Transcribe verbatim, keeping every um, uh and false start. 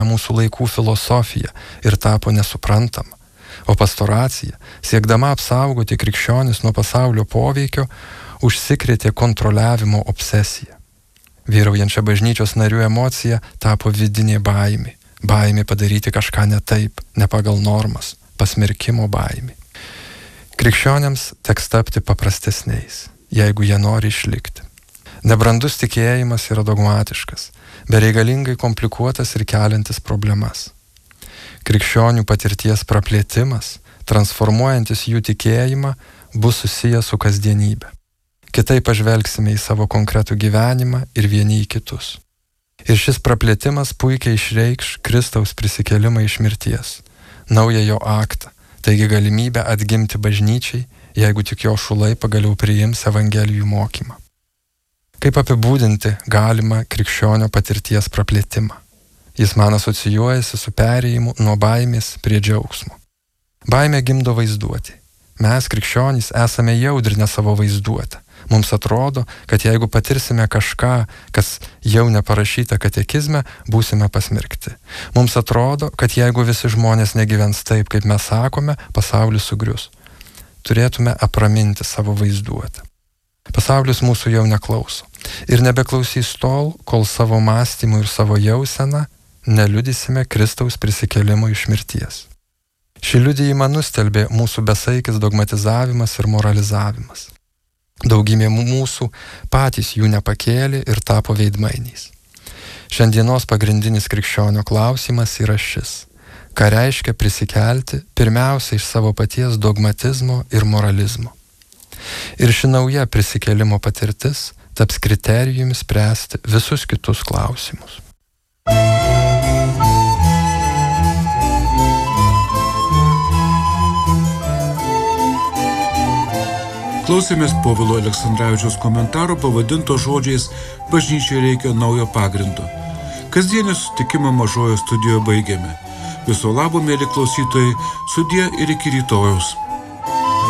mūsų laikų filosofija ir tapo nesuprantama, o pastoracija, siekdama apsaugoti krikščionis nuo pasaulio poveikio, užsikrėtė kontroliavimo obsesiją. Vyraujančia bažnyčios narių emocija tapo vidinė baimė, baimė padaryti kažką ne taip, ne pagal normas, pasmerkimo baimė. Krikščioniams teks tapti paprastesniais, jeigu jie nori išlikti. Nebrandus tikėjimas yra dogmatiškas, bereikalingai komplikuotas ir keliantis problemas. Krikščionių patirties praplėtimas, transformuojantis jų tikėjimą, bus susijęs su kasdienybė. Kitaip pažvelgsime į savo konkretų gyvenimą ir vieni į kitus. Ir šis praplėtimas puikiai išreikš Kristaus prisikėlimą iš mirties, naują jo aktą, taigi galimybę atgimti bažnyčiai, jeigu tik jo šulai pagaliau priims evangelijų mokymą. Kaip apibūdinti galima krikščionio patirties praplėtimą? Jis man asocijuojasi su perėjimu nuo baimės prie džiaugsmo. Baimė gimdo vaizduotę. Mes, krikščionys, esame jaudrinę savo vaizduotę. Mums atrodo, kad jeigu patirsime kažką, kas jau neparašyta katekizme, būsime pasmerkti. Mums atrodo, kad jeigu visi žmonės negyvens taip, kaip mes sakome, pasaulis sugrius. Turėtume apraminti savo vaizduotę. Pasaulis mūsų jau neklauso. Ir nebeklausys tol, kol savo mąstymu ir savo jauseną neliudysime Kristaus prisikėlimo iš mirties. Šį liudijimą nustelbė mūsų besaikis dogmatizavimas ir moralizavimas. Daugybė mūsų patys jų nepakėlė ir tapo veidmainiais. Šiandienos pagrindinis krikščionio klausimas yra šis: ką reiškia prisikelti pirmiausia iš savo paties dogmatizmo ir moralizmo. Ir ši nauja prisikėlimo patirtis taps kriterijumi spręsti visus kitus klausimus. Klausėmės Povilo Aleksandravičiaus komentaro pavadinto žodžiais "Bažnyčiai reikia naujo pagrindo". Kasdienį susitikimą Mažojoje studijoje baigėme. Viso labo, mėly klausytojai, sudie ir iki rytojaus.